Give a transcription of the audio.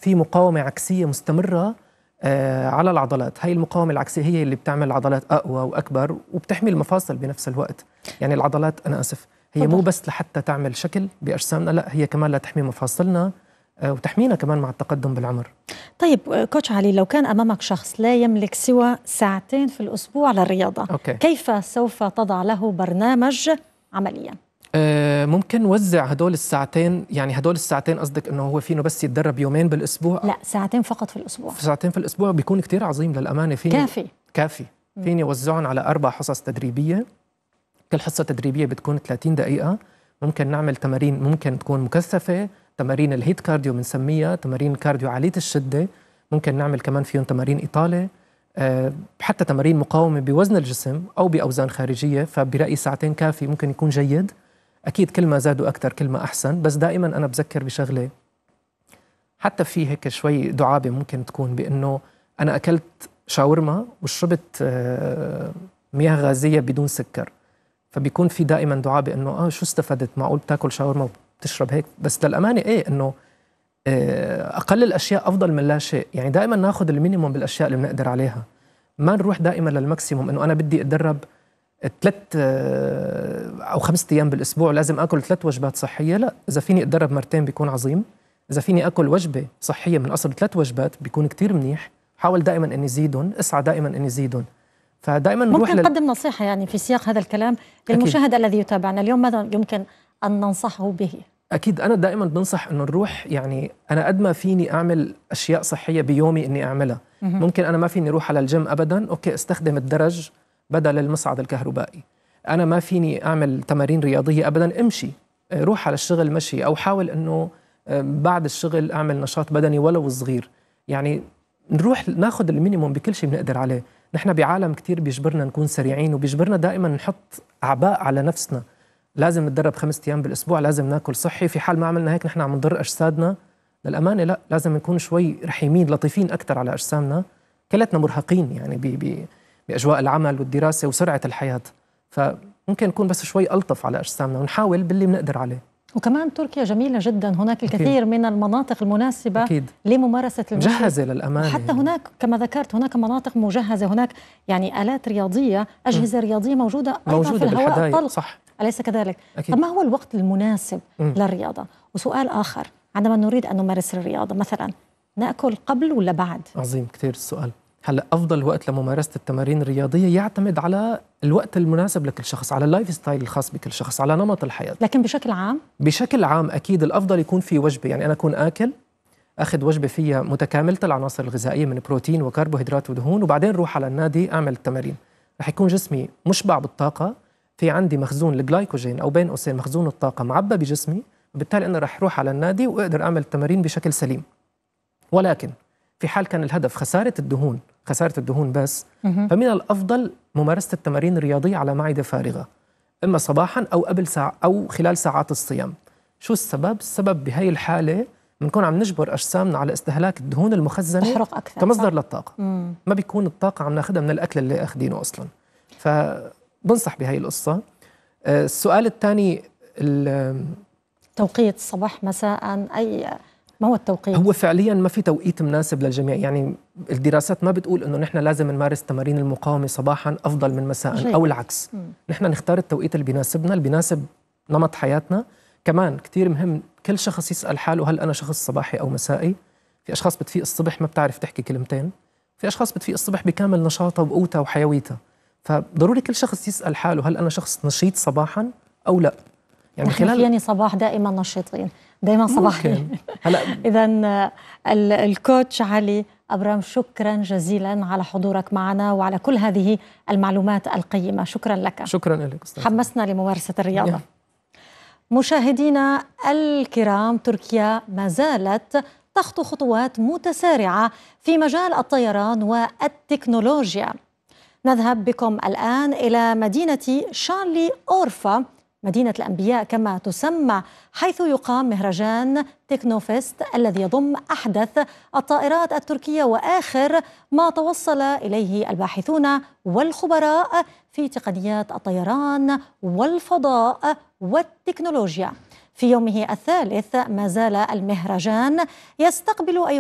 في مقاومة عكسية مستمرة على العضلات. هاي المقاومة العكسية هي اللي بتعمل العضلات أقوى وأكبر وبتحمي المفاصل بنفس الوقت. يعني العضلات أنا آسف هي مو بس لحتى تعمل شكل بأجسامنا، لا هي كمان لتحمي مفاصلنا وتحمينا كمان مع التقدم بالعمر. طيب كوتش علي، لو كان أمامك شخص لا يملك سوى ساعتين في الأسبوع للرياضة، كيف سوف تضع له برنامج عمليا؟ ممكن نوزع هدول الساعتين. يعني هدول الساعتين قصدك انه هو فينه بس يتدرب يومين بالاسبوع؟ لا، ساعتين فقط في الاسبوع. ساعتين في الاسبوع بيكون كتير عظيم للامانه. فيني كافي. فيني اوزعهم على 4 حصص تدريبيه، كل حصه تدريبيه بتكون 30 دقيقه. ممكن نعمل تمارين ممكن تكون مكثفه، تمارين الهيت كارديو بنسميها، تمارين كارديو عاليه الشده. ممكن نعمل كمان فيهم تمارين اطاله، حتى تمارين مقاومه بوزن الجسم او باوزان خارجيه. فبرايي ساعتين كافي، ممكن يكون جيد. أكيد كل ما زادوا أكثر كل ما أحسن، بس دائما أنا بذكر بشغلة، حتى في هيك شوي دعابة ممكن تكون بأنه أنا أكلت شاورما وشربت مياه غازية بدون سكر، فبيكون في دائما دعابة أنه شو استفدت، معقول بتاكل شاورما وبتشرب هيك؟ بس للأمانة إيه، أنه أقل الأشياء أفضل من لا شيء. يعني دائما ناخذ المينيموم بالأشياء اللي بنقدر عليها، ما نروح دائما للماكسيموم أنه أنا بدي أتدرب 3 أو 5 أيام بالأسبوع لازم أكل 3 وجبات صحية. لا، إذا فيني أتدرب مرتين بيكون عظيم. إذا فيني أكل وجبة صحية من أصل 3 وجبات بيكون كتير منيح. حاول دائما أني زيدهم، اسعى دائما أني زيدهم. فدائما ممكن نقدم نصيحة يعني في سياق هذا الكلام للمشاهد الذي يتابعنا اليوم، ماذا يمكن أن ننصحه به؟ أكيد أنا دائما بنصح أنه نروح، يعني أنا قد ما فيني أعمل أشياء صحية بيومي أني أعملها. ممكن أنا ما فيني أروح على الجيم أبدا، أوكي استخدم الدرج بدل المصعد الكهربائي. أنا ما فيني أعمل تمارين رياضية أبداً، امشي، روح على الشغل مشي، أو حاول أنه بعد الشغل أعمل نشاط بدني ولو صغير. يعني نروح ناخذ المينيموم بكل شيء بنقدر عليه. نحن بعالم كتير بيجبرنا نكون سريعين وبيجبرنا دائما نحط أعباء على نفسنا. لازم نتدرب 5 أيام بالأسبوع، لازم ناكل صحي. في حال ما عملنا هيك نحن عم نضر أجسادنا. للأمانة لا، لازم نكون شوي رحيمين لطيفين أكثر على أجسامنا. كلتنا مرهقين يعني بأجواء العمل والدراسة وسرعة الحياة، فممكن نكون بس شوي ألطف على أجسامنا ونحاول باللي بنقدر عليه. وكمان تركيا جميلة جدا، هناك الكثير من المناطق المناسبة لممارسة المشي، مجهزة للأمانة. حتى هناك كما ذكرت هناك مناطق مجهزة، هناك يعني آلات رياضية، أجهزة رياضية موجودة أيضا في الهواء الطلق، صح. أليس كذلك؟ طب ما هو الوقت المناسب للرياضة؟ وسؤال آخر، عندما نريد أن نمارس الرياضة مثلا نأكل قبل ولا بعد؟ عظيم كتير السؤال. هلا افضل وقت لممارسه التمارين الرياضيه يعتمد على الوقت المناسب لكل شخص، على اللايف ستايل الخاص بكل شخص، على نمط الحياه. لكن بشكل عام اكيد الافضل يكون في وجبه. يعني انا اكون اخذ وجبه فيها متكامله العناصر الغذائيه من بروتين وكربوهيدرات ودهون، وبعدين روح على النادي اعمل التمارين. رح يكون جسمي مشبع بالطاقه، في عندي مخزون الجلايكوجين او بين قوسين مخزون الطاقه معبى بجسمي، وبالتالي انا رح اروح على النادي واقدر اعمل التمارين بشكل سليم. ولكن في حال كان الهدف خساره الدهون بس، فمن الأفضل ممارسة التمارين الرياضية على معدة فارغة، إما صباحا أو قبل ساعة أو خلال ساعات الصيام. شو السبب؟ السبب بهاي الحالة بنكون عم نجبر أجسامنا على استهلاك الدهون المخزنة كمصدر للطاقة. ما بيكون الطاقة عم ناخدها من الأكل اللي أخدينه أصلا. فبنصح بهاي القصة. السؤال الثاني، توقيت صباح مساء، ما هو التوقيت؟ هو فعليا ما في توقيت مناسب للجميع. يعني الدراسات ما بتقول انه نحن لازم نمارس تمارين المقاومه صباحا افضل من مساء او العكس. نحن نختار التوقيت اللي بيناسبنا، اللي بيناسب نمط حياتنا. كمان كتير مهم كل شخص يسال حاله هل انا شخص صباحي او مسائي. في اشخاص بتفيق الصبح ما بتعرف تحكي كلمتين، في اشخاص بتفيق الصبح بكامل نشاطها وقوتها وحيويتها. فضروري كل شخص يسال حاله هل انا شخص نشيط صباحا او لا. يعني خلال صباح دائما نشيطين، دائما صباحي. إذا الكوتش علي أبرام، شكرا جزيلا على حضورك معنا وعلى كل هذه المعلومات القيمة. شكرا لك. شكرا لك أستاذ. حمسنا لممارسة الرياضة. مشاهدينا الكرام، تركيا ما زالت تخطو خطوات متسارعة في مجال الطيران والتكنولوجيا. نذهب بكم الآن إلى مدينة شارلي أورفا، مدينة الأنبياء كما تسمى، حيث يقام مهرجان تكنوفيست الذي يضم أحدث الطائرات التركية وآخر ما توصل إليه الباحثون والخبراء في تقنيات الطيران والفضاء والتكنولوجيا. في يومه الثالث ما زال المهرجان يستقبل